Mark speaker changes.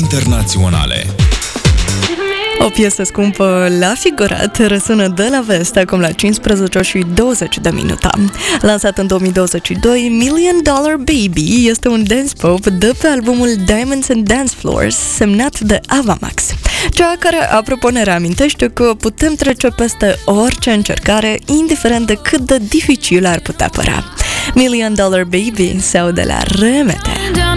Speaker 1: internaționale.
Speaker 2: O piesă scumpă la figurat răsună de la vest acum la 15 și 20 de minute. Lansat în 2022, $1 Million Baby este un dance pop de pe albumul Diamonds and Dance Floors, semnat de Ava Max. Cea care, apropo, ne reamintește că putem trece peste orice încercare, indiferent de cât de dificil ar putea părea. $1 Million Baby sau de la Remete.